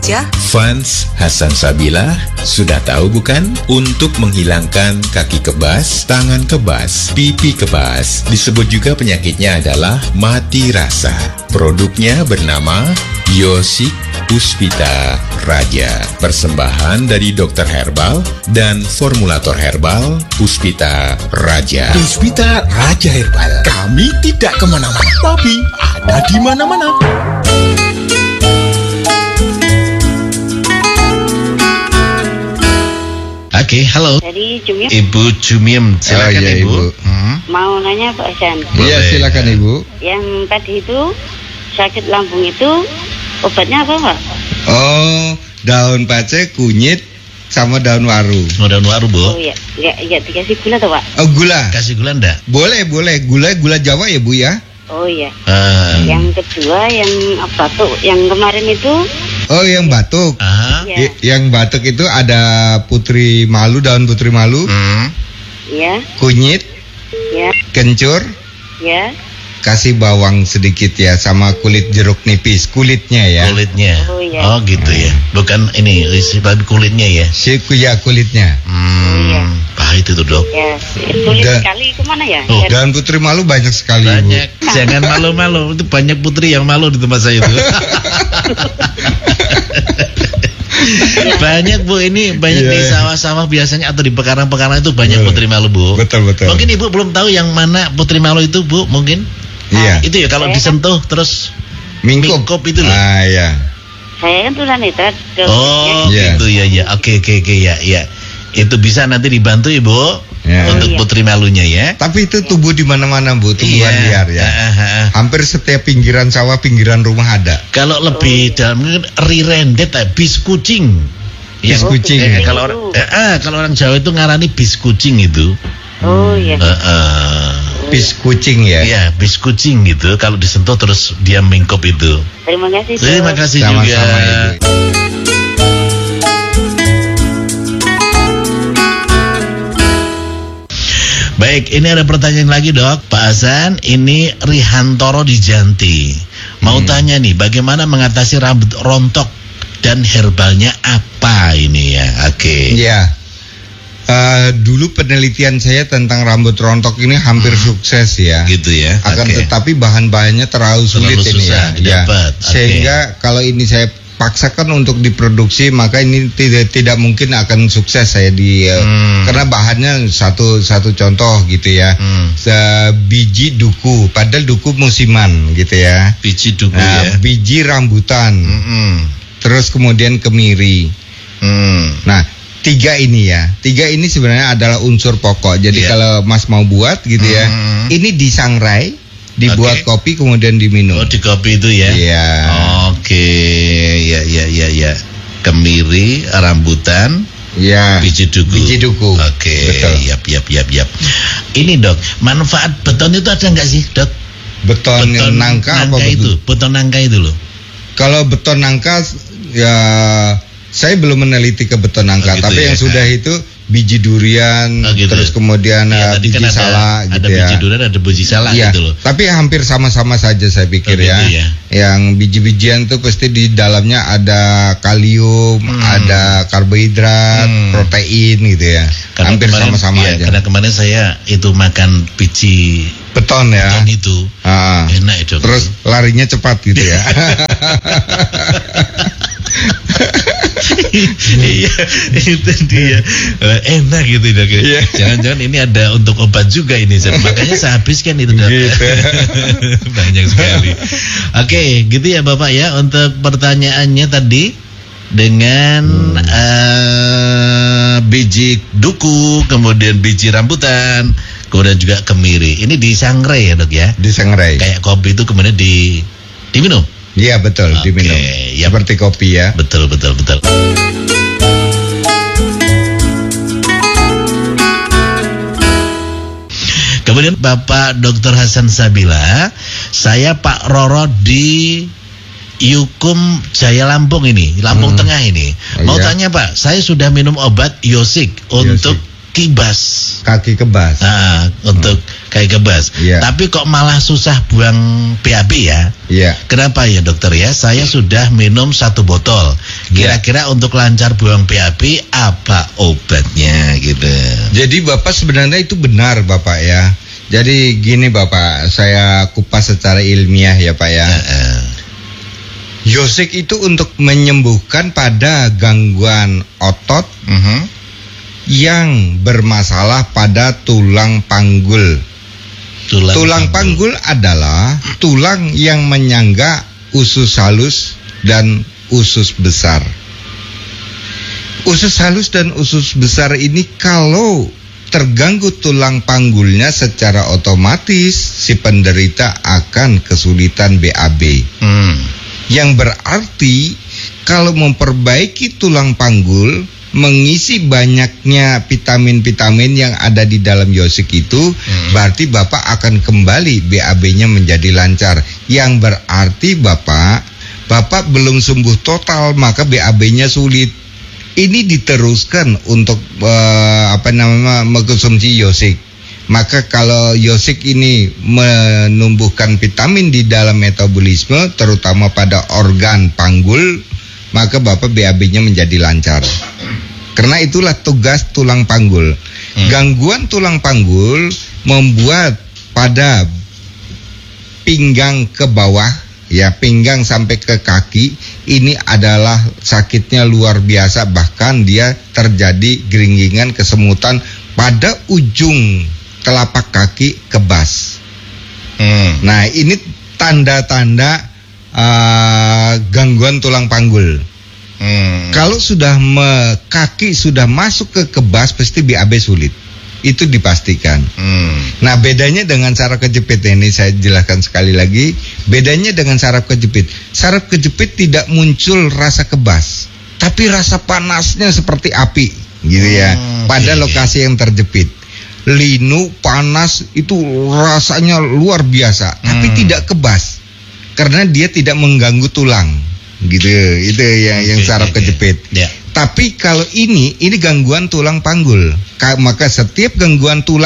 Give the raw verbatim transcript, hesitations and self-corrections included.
Raja. Fans Hasan Sabilah, sudah tahu bukan? Untuk menghilangkan kaki kebas, tangan kebas, pipi kebas. Disebut juga penyakitnya adalah mati rasa. Produknya bernama Yosik Puspita Raja. Persembahan dari dokter herbal dan formulator herbal Puspita Raja. Puspita Raja Herbal. Kami tidak kemana-mana, tapi ada di mana-mana. Oke, okay, halo. Dari Jumim. Ibu Jumim, silakan. Oh, iya, Ibu. Ibu. Hmm? Mau nanya Pak Hasan. Iya, silakan Ibu. Yang tadi itu sakit lambung itu obatnya apa Pak? Oh, daun pace, kunyit, sama daun waru. Oh, daun waru, Bu. Oh iya, enggak enggak dikasih gula tuh Pak? Oh, gula. Kasih gula enggak? Boleh, boleh. Gula gula Jawa ya, Bu ya? Oh iya. Uh. Yang kedua yang apa tuh? Yang kemarin itu Oh, yang batuk. Aha. Ya. Yang batuk itu ada putri malu, daun putri malu. Hmm. Ya. Kunyit. Ya. Kencur. Ya. Kasih bawang sedikit ya, sama kulit jeruk nipis, kulitnya ya. Kulitnya. Oh, iya. Oh gitu ya. Bukan ini, tapi kulitnya ya. Siku ya kulitnya. Hmm. Oh, iya. Pahit itu, Dok. Ya. Sulit Da- sekali kemana ya? Oh. Dan putri malu banyak sekali. Banyak. Ibu. Jangan malu-malu. Itu banyak putri yang malu di tempat saya itu. Banyak Bu, ini banyak yeah. di sawah-sawah biasanya atau di pekarangan-pekarangan itu banyak Betul. putri malu, Bu. Betul betul. Mungkin Ibu belum tahu yang mana putri malu itu, Bu, mungkin. Iya. Itu ya kalau Saya disentuh terus Mingkup. mingkup itu loh. Ah ya. Saya kan tunanetra. Oh, Iya. gitu ya ya. Oke oke oke ya ya. Itu bisa nanti dibantu Ibu Ya. untuk Iya. putri malunya ya. Tapi itu tumbuh di mana-mana Bu, tumbuhan Iya. liar ya. Ah, ah, ah. Hampir setiap pinggiran sawah, pinggiran rumah ada. Kalau lebih dalam mungkin rirendet eh, bis kucing. Bis Yang- kucing. eh, ya? kalau orang eh, ah, kalau orang Jawa itu ngarani bis kucing itu. Oh iya. Eh, eh. Bis kucing ya. Iya, bis kucing gitu. Kalau disentuh terus dia mingkup itu. Terima kasih. Terima Dok. kasih Sama-sama, juga. Ibu. Baik, ini ada pertanyaan lagi Dok. Pak Hasan, ini Rihantoro di Janti. Mau Hmm. tanya nih, bagaimana mengatasi rambut rontok dan herbalnya apa ini ya? Oke. Iya. Eh, dulu penelitian saya tentang rambut rontok ini hampir sukses ya. Gitu ya. Akan Oke. tetapi bahan-bahannya terlalu sulit Terlalu ini susah ya. didapat. Ya. Oke. Sehingga kalau ini saya paksakan untuk diproduksi, maka ini tidak tidak mungkin akan sukses saya di eh, Hmm. karena bahannya satu satu contoh gitu ya. Hmm. Se- biji duku, padahal duku musiman gitu ya. Biji duku Nah, ya. biji rambutan. Mm-mm. Terus kemudian kemiri. Hmm. Nah, tiga ini ya, tiga ini sebenarnya adalah unsur pokok. Jadi Iya. kalau Mas mau buat gitu ya, Hmm. ini disangrai, dibuat Oke. kopi kemudian diminum. Oh, di kopi itu ya. Iya. Oke, ya ya ya ya. Kemiri, rambutan, Iya. biji duku. Biji duku. Oke, Betul. yap yap yap yap. Ini Dok, manfaat beton itu ada nggak sih, Dok? Beton, nangka, apa itu, betul? beton nangka itu loh. Kalau beton nangka ya saya belum meneliti ke beton nangka, Oh, gitu tapi ya. yang sudah itu biji durian, Oh, gitu. terus kemudian Ya, eh, tadi biji kan ada, salak ada gitu ya. biji durian, ada biji salak Iya, gitu loh. tapi hampir sama-sama saja saya pikir Oh, gitu ya. ya. Yang biji-bijian tuh pasti di dalamnya ada kalium, Hmm. ada karbohidrat, Hmm. protein gitu ya. Karena hampir kemarin- sama-sama iya, aja. Karena kemarin saya itu makan biji Beton ya. beton itu, Ah. enak itu. Terus larinya cepat gitu ya. Iya, itu dia. Eh, enak gitu Dok. Iya. Jangan-jangan ini ada untuk obat juga ini. Makanya saya habiskan itu Dok. Gitu. Banyak sekali. Oke, gitu ya Bapak ya untuk pertanyaannya tadi dengan eh, biji duku, kemudian biji rambutan, kemudian juga kemiri. Ini disangrai ya Dok ya. Disangrai. Kayak kopi itu kemudian di diminum. Iya betul, Oke, diminum. ya. Seperti kopi ya. Betul betul betul. Kemudian Bapak Doktor Hasan Sabila, saya Pak Roro di Yukum Jaya Lampung ini, Lampung Hmm. Tengah ini. Oh, Mau iya. tanya Pak, saya sudah minum obat Yosik untuk kaki bas. Kaki kebas. Nah, untuk kaki kebas. Iya. Tapi kok malah susah buang B A B ya? Iya. Kenapa ya dokter ya? Saya sudah minum satu botol. Kira-kira untuk lancar buang B A B apa obatnya gitu? Jadi Bapak sebenarnya itu benar Bapak ya. Jadi gini Bapak, saya kupas secara ilmiah ya Pak ya. Uh-uh. Yosik itu untuk menyembuhkan pada gangguan otot Uh-huh. yang bermasalah pada tulang panggul. Tulang, Tulang panggul adalah tulang yang menyangga usus halus dan usus besar. Usus halus dan usus besar ini kalau terganggu tulang panggulnya, secara otomatis si penderita akan kesulitan B A B. Hmm. Yang berarti kalau memperbaiki tulang panggul, mengisi banyaknya vitamin-vitamin yang ada di dalam Yosik itu, hmm. berarti Bapak akan kembali B A B-nya menjadi lancar. Yang berarti Bapak, Bapak belum sembuh total, maka B A B-nya sulit. Ini diteruskan untuk uh, apa namanya mengkonsumsi Yosik. Maka kalau Yosik ini menumbuhkan vitamin di dalam metabolisme, terutama pada organ panggul, maka Bapak B A B-nya menjadi lancar. Karena itulah tugas tulang panggul. Hmm. Gangguan tulang panggul membuat pada pinggang ke bawah, ya pinggang sampai ke kaki, ini adalah sakitnya luar biasa. Bahkan dia terjadi geringgingan, kesemutan pada ujung telapak kaki kebas. Hmm. Nah ini tanda-tanda uh, gangguan tulang panggul. Hmm. Kalau sudah me, kaki sudah masuk ke kebas, pasti B A B sulit. Itu dipastikan. Hmm. Nah bedanya dengan saraf kejepit, ini saya jelaskan sekali lagi. Bedanya dengan saraf kejepit, saraf kejepit tidak muncul rasa kebas, tapi rasa panasnya seperti api, gitu ya. Hmm, pada okay. lokasi yang terjepit, linu panas itu rasanya luar biasa, hmm. tapi tidak kebas karena dia tidak mengganggu tulang. Gitu, itu yang okay, yang saraf okay. kejepit. Yeah. Tapi kalau ini, ini gangguan tulang panggul, maka setiap gangguan tulang